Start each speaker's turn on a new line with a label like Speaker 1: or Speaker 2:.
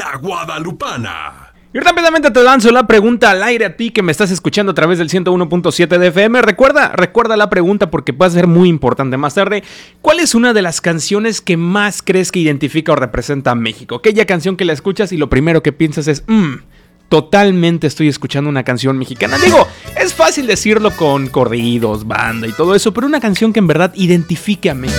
Speaker 1: La Guadalupana.
Speaker 2: Y rápidamente te lanzo la pregunta al aire a ti que me estás escuchando a través del 101.7 de FM. Recuerda la pregunta porque puede ser muy importante más tarde. ¿Cuál es una de las canciones que más crees que identifica o representa a México? Aquella canción que la escuchas y lo primero que piensas es, totalmente estoy escuchando una canción mexicana. Digo, es fácil decirlo con corridos, banda y todo eso, pero una canción que en verdad identifique a México.